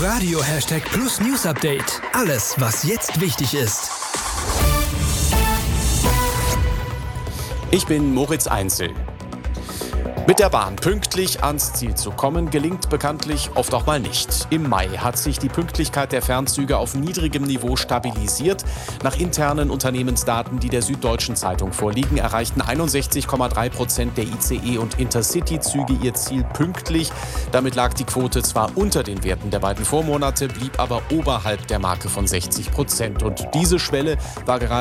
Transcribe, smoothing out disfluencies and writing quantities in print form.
Inforadio #Plus News Update. Alles, was jetzt wichtig ist. Ich bin Moritz Einzel. Mit der Bahn pünktlich ans Ziel zu kommen, gelingt bekanntlich oft auch mal nicht. Im Mai hat sich die Pünktlichkeit der Fernzüge auf niedrigem Niveau stabilisiert. Nach internen Unternehmensdaten, die der Süddeutschen Zeitung vorliegen, erreichten 61,3% der ICE- und Intercity-Züge ihr Ziel pünktlich. Damit lag die Quote zwar unter den Werten der beiden Vormonate, blieb aber oberhalb der Marke von 60%. Und diese Schwelle war gerade